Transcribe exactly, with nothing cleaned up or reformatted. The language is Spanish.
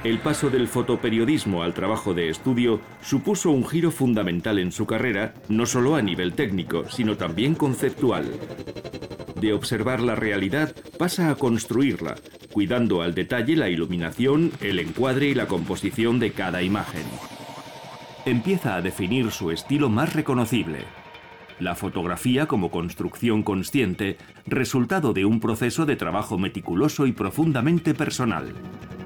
El paso del fotoperiodismo al trabajo de estudio supuso un giro fundamental en su carrera, no solo a nivel técnico, sino también conceptual. De observar la realidad pasa a construirla, cuidando al detalle la iluminación, el encuadre y la composición de cada imagen. Empieza a definir su estilo más reconocible: la fotografía como construcción consciente, resultado de un proceso de trabajo meticuloso y profundamente personal.